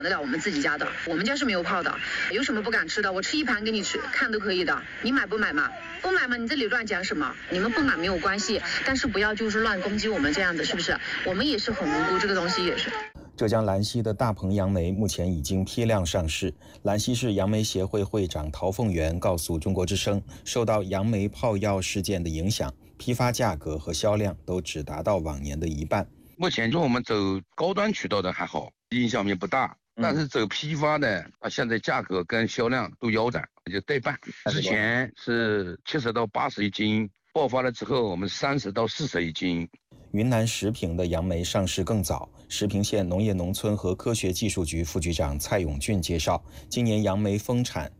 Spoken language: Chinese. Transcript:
得了我们自己家的，我们家是没有泡的，有什么不敢吃的，我吃一盘给你吃，看都可以的，你买不买嘛？不买嘛，你这里乱讲什么？你们不买没有关系，但是不要就是乱攻击我们这样子，是不是？我们也是很无辜，这个东西也是。 浙江兰溪的大棚杨梅目前已经批量上市。兰溪市杨梅协会会长陶凤元告诉中国之声，受到杨梅泡药事件的影响，批发价格和销量都只达到往年的一半。 目前就我们走高端渠道的还好，影响面不大。但是走批发的，现在价格跟销量都腰斩，就对半。之前是70到80一斤，爆发了之后，我们30到40一斤。 云南石屏的杨梅上市更早。石屏县农业农村和科学技术局副局长蔡永俊介绍，今年杨梅丰产，